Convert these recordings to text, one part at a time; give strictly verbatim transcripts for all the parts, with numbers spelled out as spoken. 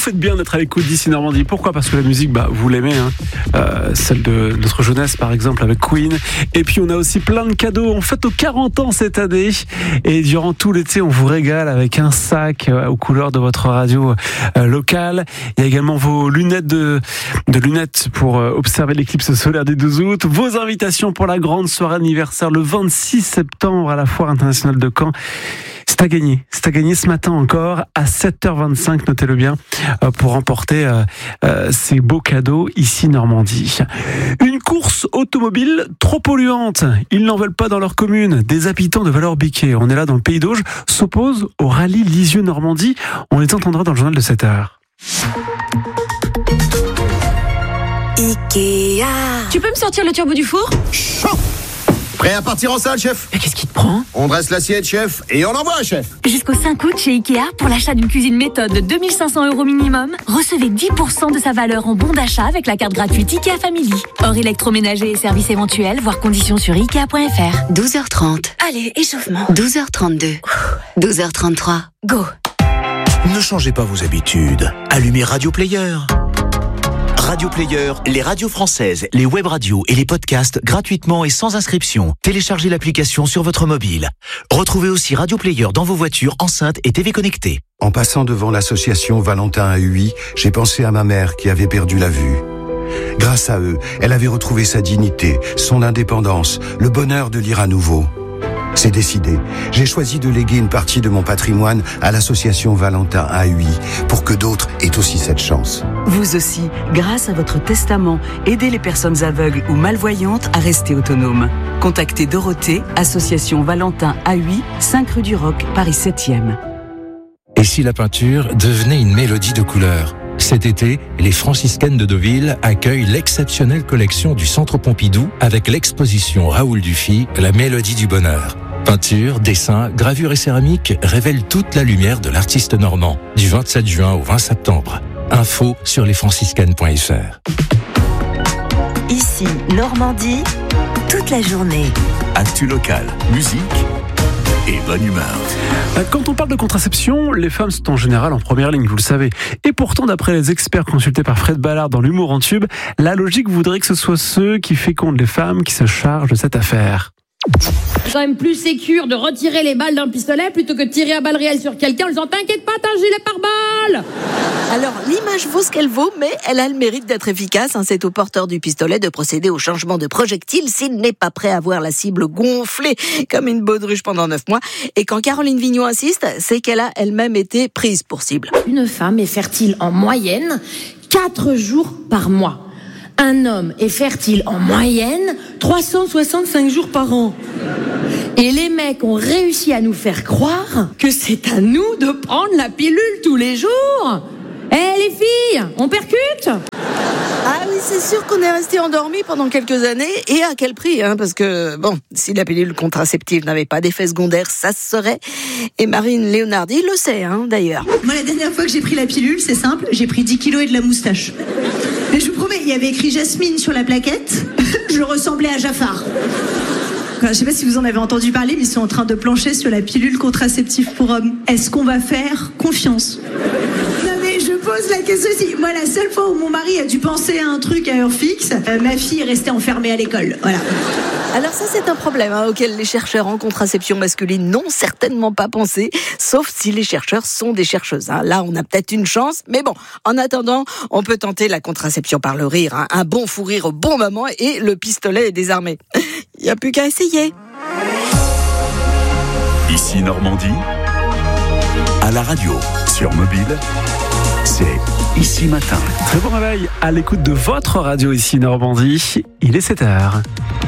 faites bien d'être à l'écoute d'ici Normandie. Pourquoi ? Parce que la musique, bah, vous l'aimez, hein. euh, celle de notre jeunesse, par exemple, avec Queen. Et puis, on a aussi plein de cadeaux. On fête aux quarante ans cette année. Et durant tout l'été, on vous régale avec un sac euh, aux couleurs de votre radio euh, locale. Il y a également vos lunettes de, de lunettes pour euh, observer l'éclipse solaire du douze août. Vos invitations pour la grande soirée anniversaire le vingt-six septembre à la Foire internationale de Caen. C'est à gagner, c'est à gagner ce matin encore à sept heures vingt-cinq, notez-le bien, pour remporter euh, euh, ces beaux cadeaux ici Normandie. Une course automobile trop polluante, ils n'en veulent pas dans leur commune. Des habitants de Vallorbiquet, on est là dans le Pays d'Auge, s'opposent au rallye Lisieux-Normandie. On les entendra dans le journal de sept heures. Ikea. Tu peux me sortir le turbo du four ? Chaud. Prêt à partir en salle, chef ? Mais qu'est-ce qui te prend ? On dresse l'assiette, chef, et on envoie, chef. Jusqu'au cinq août chez Ikea, pour l'achat d'une cuisine méthode de deux mille cinq cents euros minimum, recevez dix pour cent de sa valeur en bon d'achat avec la carte gratuite Ikea Family. Hors électroménager et services éventuels, voire conditions sur ikea point f r. douze heures trente. Allez, échauffement. douze heures trente-deux. douze heures trente-trois. Go. Ne changez pas vos habitudes. Allumez Radio Player. Radio Player, les radios françaises, les web radios et les podcasts gratuitement et sans inscription. Téléchargez l'application sur votre mobile. Retrouvez aussi Radio Player dans vos voitures, enceintes et T V connectées. En passant devant l'association Valentin A U I, j'ai pensé à ma mère qui avait perdu la vue. Grâce à eux, elle avait retrouvé sa dignité, son indépendance, le bonheur de lire à nouveau. C'est décidé. J'ai choisi de léguer une partie de mon patrimoine à l'association Valentin A U I pour que d'autres aient aussi cette chance. Vous aussi, grâce à votre testament, aidez les personnes aveugles ou malvoyantes à rester autonomes. Contactez Dorothée, association Valentin A U I, cinq rue du Roc, Paris septième. Et si la peinture devenait une mélodie de couleurs ? Cet été, les franciscaines de Deauville accueillent l'exceptionnelle collection du Centre Pompidou avec l'exposition Raoul Dufy, La Mélodie du Bonheur. Peinture, dessin, gravure et céramique révèlent toute la lumière de l'artiste normand, du vingt-sept juin au vingt septembre. Info sur lesfranciscaines point f r. Ici, Normandie, toute la journée. Actu local, musique et bonne humeur. Quand on parle de contraception, les femmes sont en général en première ligne, vous le savez. Et pourtant, d'après les experts consultés par Fred Ballard dans l'humour en tube, la logique voudrait que ce soit ceux qui fécondent les femmes qui se chargent de cette affaire. C'est quand même plus sécure de retirer les balles d'un pistolet plutôt que de tirer à balles réelles sur quelqu'un en disant « T'inquiète pas, t'as un gilet pare-balles !» Alors, l'image vaut ce qu'elle vaut, mais elle a le mérite d'être efficace. Hein. C'est au porteur du pistolet de procéder au changement de projectile s'il n'est pas prêt à voir la cible gonflée comme une baudruche pendant neuf mois. Et quand Caroline Vignon insiste, c'est qu'elle a elle-même été prise pour cible. Une femme est fertile en moyenne quatre jours par mois. Un homme est fertile en moyenne trois cent soixante-cinq jours par an. Et les mecs ont réussi à nous faire croire que c'est à nous de prendre la pilule tous les jours. Eh hey, les filles, on percute ? Ah oui, c'est sûr qu'on est resté endormi pendant quelques années. Et à quel prix, hein ? Parce que, bon, si la pilule contraceptive n'avait pas d'effet secondaire, ça se saurait. Et Marine Léonardi le sait, hein, d'ailleurs. Moi, la dernière fois que j'ai pris la pilule, c'est simple, j'ai pris dix kilos et de la moustache. Mais je vous promets, il y avait écrit Jasmine sur la plaquette. Je ressemblais à Jafar. Je ne sais pas si vous en avez entendu parler, mais ils sont en train de plancher sur la pilule contraceptive pour hommes. Est-ce qu'on va faire confiance ? Non mais je pose la question aussi. Moi, la seule fois où mon mari a dû penser à un truc à heure fixe, euh, ma fille est restée enfermée à l'école. Voilà. Alors ça, c'est un problème hein, auquel les chercheurs en contraception masculine n'ont certainement pas pensé, sauf si les chercheurs sont des chercheuses. Hein. Là, on a peut-être une chance, mais bon, en attendant, on peut tenter la contraception par le rire. Hein. Un bon fou rire au bon moment et le pistolet est désarmé. Il n'y a plus qu'à essayer. Ici Normandie, à la radio, sur mobile, c'est Ici Matin. Très bon réveil à l'écoute de votre radio Ici Normandie. Il est sept heures.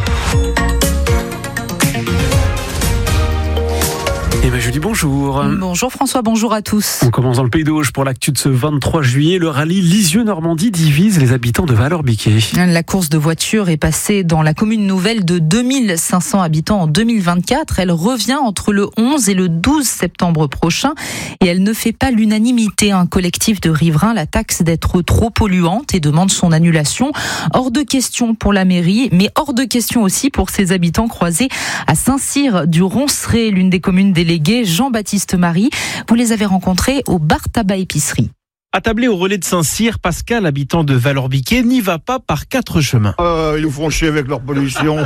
Et ben je dis bonjour. Bonjour François, bonjour à tous. On commence dans le Pays d'Auge pour l'actu de ce vingt-trois juillet. Le rallye Lisieux-Normandie divise les habitants de Vallorbiquet. La course de voitures est passée dans la commune nouvelle de deux mille cinq cents habitants en deux mille vingt-quatre. Elle revient entre le onze et le douze septembre prochain et elle ne fait pas l'unanimité. Un collectif de riverains la taxe d'être trop polluante et demande son annulation. Hors de question pour la mairie, mais hors de question aussi pour ses habitants croisés à Saint-Cyr du Ronceret, l'une des communes déléguées. Jean-Baptiste Marie, vous les avez rencontrés au bar tabac épicerie. Attablé au relais de Saint-Cyr, Pascal, habitant de Valorbiquet, n'y va pas par quatre chemins. Euh, ils nous font chier avec leur pollution.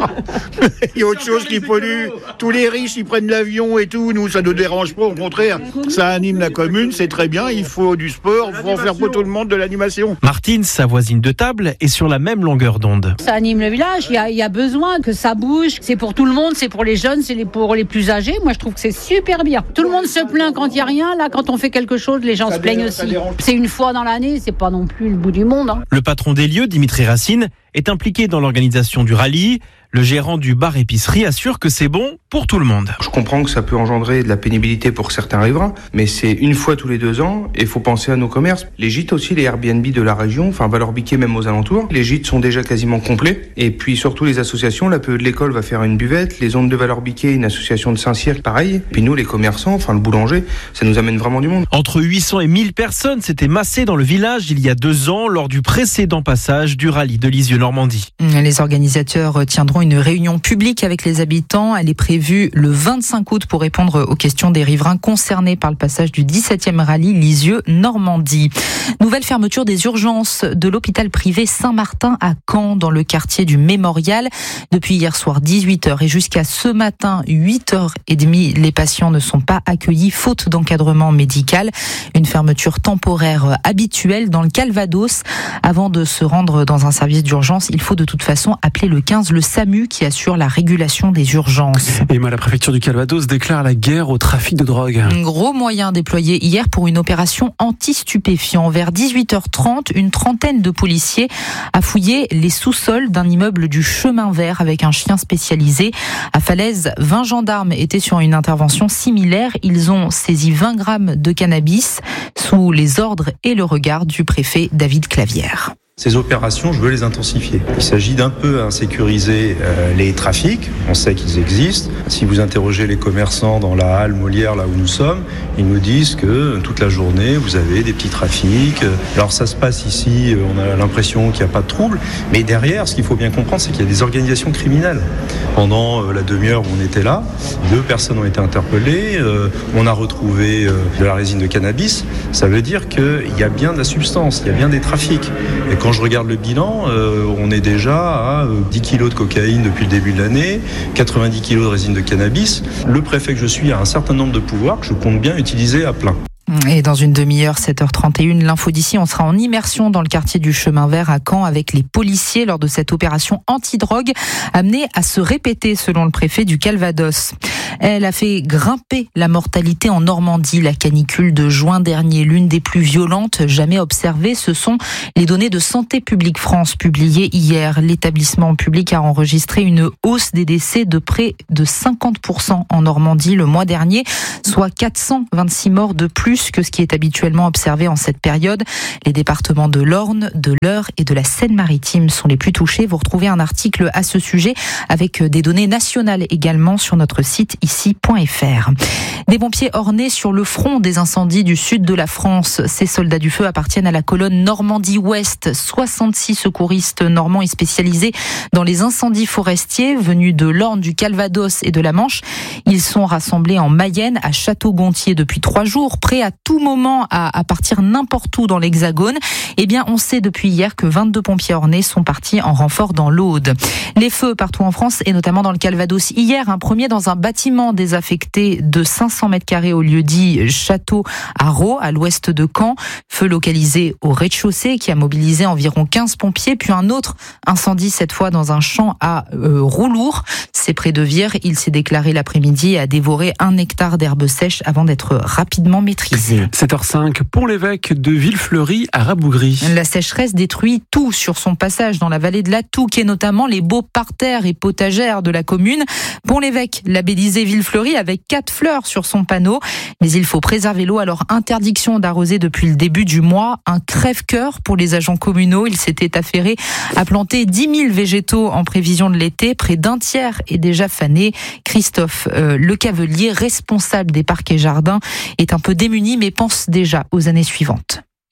Il y a autre chose qui pollue. Tous les riches, ils prennent l'avion et tout. Nous, ça ne nous dérange pas. Au contraire, ça anime la commune, c'est très bien. Il faut du sport, il faut en faire pour tout le monde, de l'animation. Martine, sa voisine de table, est sur la même longueur d'onde. Ça anime le village, il y a, il y a besoin que ça bouge. C'est pour tout le monde, c'est pour les jeunes, c'est pour les plus âgés. Moi, je trouve que c'est super bien. Tout le monde se plaint quand il n'y a rien. Là, quand on fait quelque chose, les gens ça se plaignent aussi. C'est une fois dans l'année, c'est pas non plus le bout du monde. Hein. Le patron des lieux, Dimitri Racine, est impliqué dans l'organisation du rallye. Le gérant du bar-épicerie assure que c'est bon pour tout le monde. Je comprends que ça peut engendrer de la pénibilité pour certains riverains, mais c'est une fois tous les deux ans et il faut penser à nos commerces. Les gîtes aussi, les Airbnb de la région, enfin Valorbiquet même aux alentours, les gîtes sont déjà quasiment complets. Et puis surtout les associations, la P E de l'école va faire une buvette, les ondes de Valorbiquet, une association de Saint-Cyr, pareil. Puis nous, les commerçants, enfin le boulanger, ça nous amène vraiment du monde. Entre huit cents et mille personnes s'étaient massées dans le village il y a deux ans lors du précédent passage du rallye de Lisieux-Normandie. Les organisateurs tiendront une réunion publique avec les habitants. Elle est prévue le vingt-cinq août pour répondre aux questions des riverains concernés par le passage du dix-septième rallye Lisieux-Normandie. Nouvelle fermeture des urgences de l'hôpital privé Saint-Martin à Caen, dans le quartier du Mémorial. Depuis hier soir dix-huit heures et jusqu'à ce matin huit heures trente, les patients ne sont pas accueillis faute d'encadrement médical. Une fermeture temporaire habituelle dans le Calvados. Avant de se rendre dans un service d'urgence, il faut de toute façon appeler le quinze, le SAMU qui assure la régulation des urgences. Et moi, la préfecture du Calvados déclare la guerre au trafic de drogue. Un gros moyen déployé hier pour une opération anti-stupéfiants. Vers dix-huit heures trente, une trentaine de policiers a fouillé les sous-sols d'un immeuble du Chemin Vert avec un chien spécialisé. À Falaise, vingt gendarmes étaient sur une intervention similaire. Ils ont saisi vingt grammes de cannabis sous les ordres et le regard du préfet David Clavière. Ces opérations, je veux les intensifier. Il s'agit d'un peu insécuriser euh, les trafics. On sait qu'ils existent. Si vous interrogez les commerçants dans la halle Molière, là où nous sommes, ils nous disent que toute la journée, vous avez des petits trafics. Alors ça se passe ici, on a l'impression qu'il n'y a pas de trouble. Mais derrière, ce qu'il faut bien comprendre, c'est qu'il y a des organisations criminelles. Pendant euh, la demi-heure où on était là, deux personnes ont été interpellées. Euh, on a retrouvé euh, de la résine de cannabis. Ça veut dire qu'il y a bien de la substance, il y a bien des trafics. Et quand je regarde le bilan, euh, on est déjà à euh, dix kilos de cocaïne depuis le début de l'année, quatre-vingt-dix kilos de résine de cannabis. Le préfet que je suis a un certain nombre de pouvoirs que je compte bien utiliser à plein. Et dans une demi-heure, sept heures trente et une, l'info d'ici, on sera en immersion dans le quartier du Chemin Vert à Caen avec les policiers lors de cette opération anti-drogue amenée à se répéter selon le préfet du Calvados. Elle a fait grimper la mortalité en Normandie. La canicule de juin dernier, l'une des plus violentes jamais observées, ce sont les données de Santé publique France publiées hier. L'établissement public a enregistré une hausse des décès de près de cinquante pour cent en Normandie le mois dernier, soit quatre cent vingt-six morts de plus que ce qui est habituellement observé en cette période. Les départements de l'Orne, de l'Eure et de la Seine-Maritime sont les plus touchés. Vous retrouvez un article à ce sujet avec des données nationales également sur notre site ici point f r. Des pompiers ornés sur le front des incendies du sud de la France. Ces soldats du feu appartiennent à la colonne Normandie-Ouest. soixante-six secouristes normands et spécialisés dans les incendies forestiers venus de l'Orne, du Calvados et de la Manche. Ils sont rassemblés en Mayenne à Château-Gontier depuis trois jours, prêts à tout moment à, à partir n'importe où dans l'Hexagone. Eh bien, on sait depuis hier que vingt-deux pompiers ornés sont partis en renfort dans l'Aude. Les feux partout en France et notamment dans le Calvados. Hier, un premier dans un bâtiment désaffecté de cinq cents mètres carrés au lieu-dit Château à Raux, à l'ouest de Caen. Feu localisé au rez-de-chaussée qui a mobilisé environ quinze pompiers. Puis un autre incendie, cette fois dans un champ à euh, Roulour. C'est près de Vire. Il s'est déclaré l'après-midi et a dévoré un hectare d'herbe sèche avant d'être rapidement maîtrisé. sept heures cinq, Pont-l'Évêque de Villefleury à Rabougry. La sécheresse détruit tout sur son passage dans la vallée de la Touques et notamment les beaux parterres et potagères de la commune. Pont-l'Évêque, labellisé Villefleury avec quatre fleurs sur son panneau. Mais il faut préserver l'eau, alors interdiction d'arroser depuis le début du mois. Un crève-cœur pour les agents communaux. Ils s'étaient affairés à planter dix mille végétaux en prévision de l'été. Près d'un tiers est déjà fané. Christophe euh, Lecavelier, responsable des parcs et jardins, est un peu démuni mais pense déjà aux années suivantes.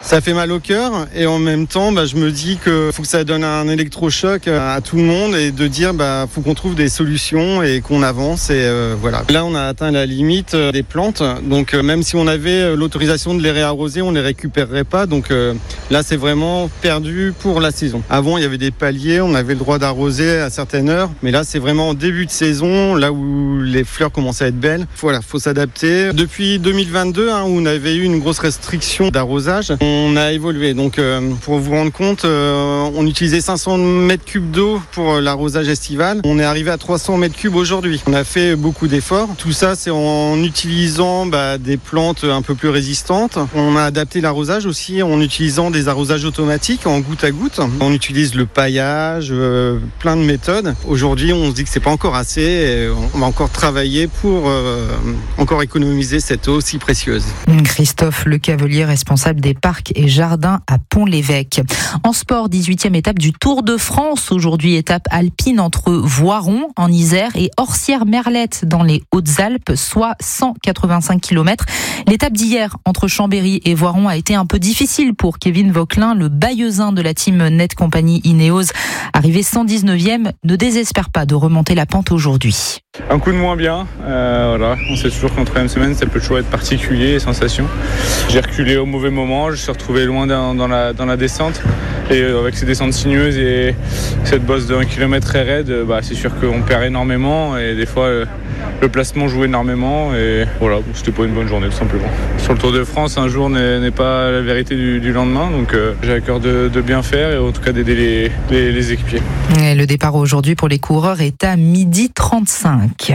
Ça fait mal au cœur et en même temps, bah, je me dis qu'il faut que ça donne un électrochoc à tout le monde et de dire bah faut qu'on trouve des solutions et qu'on avance et euh, voilà. Là, on a atteint la limite des plantes, donc euh, même si on avait l'autorisation de les réarroser, on les récupérerait pas. Donc euh, là, c'est vraiment perdu pour la saison. Avant, il y avait des paliers, on avait le droit d'arroser à certaines heures, mais là, c'est vraiment en début de saison, là où les fleurs commencent à être belles. Voilà, faut s'adapter. Depuis deux mille vingt-deux, hein, où on avait eu une grosse restriction d'arrosage, on a évolué. Donc, euh, pour vous rendre compte, euh, on utilisait cinq cents mètres cubes d'eau pour l'arrosage estival. On est arrivé à trois cents mètres cubes aujourd'hui. On a fait beaucoup d'efforts. Tout ça, c'est en utilisant bah, des plantes un peu plus résistantes. On a adapté l'arrosage aussi en utilisant des arrosages automatiques en goutte à goutte. On utilise le paillage, euh, plein de méthodes. Aujourd'hui, on se dit que c'est pas encore assez. Et on va encore travailler pour euh, encore économiser cette eau si précieuse. Christophe Lecavelier, responsable des parcs et jardins à Pont-l'Évêque. En sport, dix-huitième étape du Tour de France. Aujourd'hui, étape alpine entre Voiron en Isère et Orsières-Merlette dans les Hautes-Alpes, soit cent quatre-vingt-cinq kilomètres. L'étape d'hier entre Chambéry et Voiron a été un peu difficile pour Kevin Vauquelin, le Bayeuxin de la team Net Compagnie Ineos. Arrivé cent dix-neuvième, ne désespère pas de remonter la pente aujourd'hui. Un coup de moins bien, euh, voilà. On sait toujours qu'en troisième semaine, ça peut toujours être particulier, les sensations. J'ai reculé au mauvais moment, je me suis retrouvé loin dans, dans, la, dans la descente. Et avec ces descentes sinueuses et cette bosse de un kilomètre très raide, bah, c'est sûr qu'on perd énormément et des fois euh, le placement joue énormément et voilà, c'était pas une bonne journée tout simplement. Sur le Tour de France, un jour n'est, n'est pas la vérité du, du lendemain, donc euh, j'ai à cœur de, de bien faire et en tout cas d'aider les, les, les équipiers. Et le départ aujourd'hui pour les coureurs est à midi trente-cinq.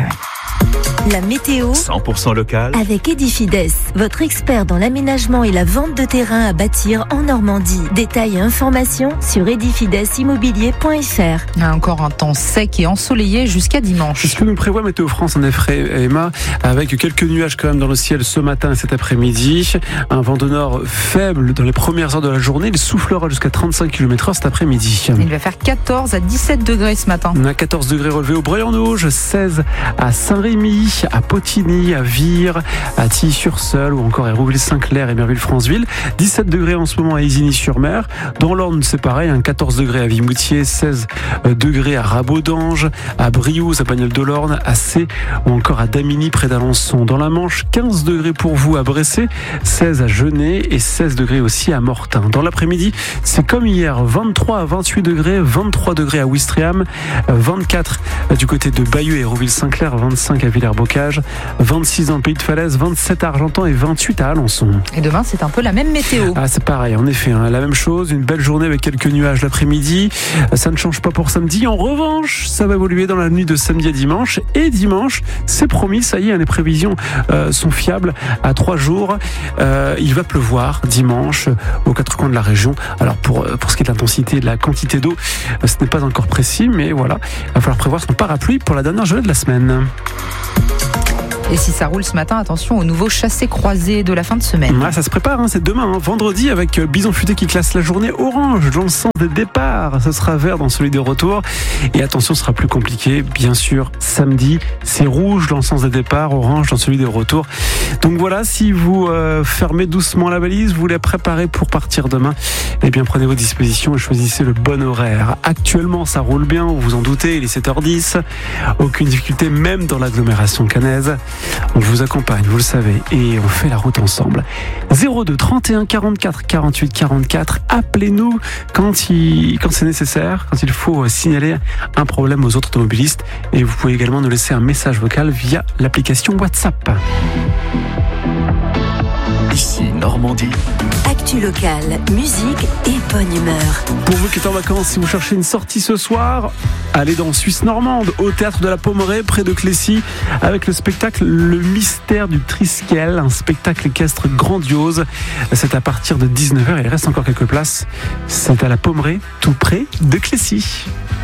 La météo cent pour cent local avec Edifides, votre expert dans l'aménagement et la vente de terrain à bâtir en Normandie. Détails et informations sur edifides immobilier point f r. Encore un temps sec et ensoleillé jusqu'à dimanche. C'est ce que nous prévoit Météo France en effet, Emma, avec quelques nuages quand même dans le ciel ce matin et cet après-midi. Un vent de nord faible dans les premières heures de la journée. Il soufflera jusqu'à trente-cinq kilomètres heure cet après-midi. Il va faire quatorze à dix-sept degrés ce matin. On a quatorze degrés relevés au Breuil-en-Auge, seize à Saint-Rémy, à Potigny, à Vire, à Tilly-sur-Seul ou encore à Hérouville-Saint-Clair et Merville-Franceville. dix-sept degrés en ce moment à Isigny-sur-Mer. Dans l'Orne, c'est pareil, hein, quatorze degrés à Vimoutier, seize degrés à Rabaud-d'Ange, à Briouze, à Bagnoles-de-l'Orne, à Cé ou encore à Damigny près d'Alençon. Dans la Manche, quinze degrés pour vous à Bressé, seize à Genêt et seize degrés aussi à Mortain. Dans l'après-midi, c'est comme hier, vingt-trois à vingt-huit degrés, vingt-trois degrés à Ouistreham, vingt-quatre du côté de Bayeux et Hérouville-Saint-Clair, vingt-cinq à Villers-Bocage, vingt-six dans le Pays de Falaise, vingt-sept à Argentan et vingt-huit à Alençon. Et demain, c'est un peu la même météo. Ah, c'est pareil, en effet, hein, la même chose, une belle journée avec quelques nuages l'après-midi. Ça ne change pas pour samedi. En revanche, ça va évoluer dans la nuit de samedi à dimanche. Et dimanche, c'est promis, ça y est, les prévisions euh, sont fiables à trois jours. Euh, il va pleuvoir dimanche aux quatre coins de la région. Alors pour, pour ce qui est de l'intensité et de la quantité d'eau, ce n'est pas encore précis, mais voilà, il va falloir prévoir son parapluie pour la dernière journée de la semaine. Et si ça roule ce matin, attention au nouveau chassé-croisé de la fin de semaine. Ah, ça se prépare, hein, c'est demain, hein, vendredi, avec Bison Futé qui classe la journée orange dans le sens des départs. Ce sera vert dans celui des retours. Et attention, ce sera plus compliqué, bien sûr, samedi, c'est rouge dans le sens des départs, orange dans celui des retours. Donc voilà, si vous euh, fermez doucement la valise, vous la préparez pour partir demain, eh bien prenez vos dispositions et choisissez le bon horaire. Actuellement, ça roule bien, vous vous en doutez, il est sept heures dix. Aucune difficulté, même dans l'agglomération caennaise. On vous accompagne, vous le savez, et on fait la route ensemble. zéro deux trente et un quarante-quatre quarante-huit quarante-quatre. Appelez-nous quand, il, quand c'est nécessaire, quand il faut signaler un problème aux autres automobilistes. Et vous pouvez également nous laisser un message vocal via l'application WhatsApp. Ici Normandie. Actu locale, musique et bonne humeur. Pour vous qui êtes en vacances, si vous cherchez une sortie ce soir, allez dans Suisse normande, au théâtre de la Pommeraye, près de Clécy, avec le spectacle Le Mystère du Triskel, un spectacle équestre grandiose. C'est à partir de dix-neuf heures, il reste encore quelques places. C'est à la Pommeraye, tout près de Clécy.